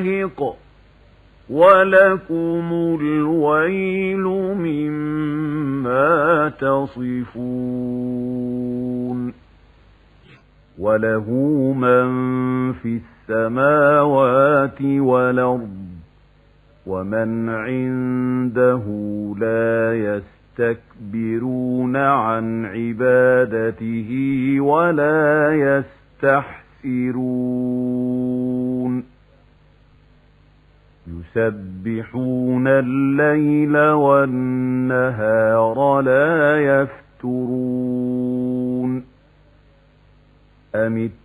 دَاهِقٌ وَلَكُمُ الْوَيْلُ مِمَّا تَصِفُونَ وَلَهُ مَن فِي السَّمَاوَاتِ وَالْأَرْضِ وَمَنْ عِندَهُ لَا يَسْتَكْبِرُونَ عَنْ عِبَادَتِهِ وَلَا يَسْتَحْسِرُونَ يُسَبِّحُونَ اللَّيْلَ وَالنَّهَارَ لَا يَفْتُرُونَ أَمِ